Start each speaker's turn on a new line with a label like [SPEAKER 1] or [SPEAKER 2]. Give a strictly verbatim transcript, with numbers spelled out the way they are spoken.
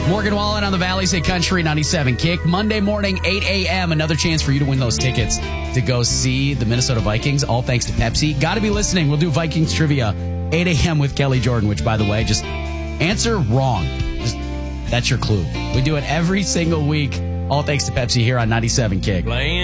[SPEAKER 1] Morgan Wallen on the Valley Say Country ninety-seven Kick. Monday morning, eight a.m. Another chance for you to win those tickets to go see the Minnesota Vikings, all thanks to Pepsi. Got to be listening. We'll do Vikings trivia, eight a.m. with Kelly Jordan, which, by the way, just answer wrong. Just, that's your clue. We do it every single week, all thanks to Pepsi here on ninety-seven Kick.
[SPEAKER 2] Playing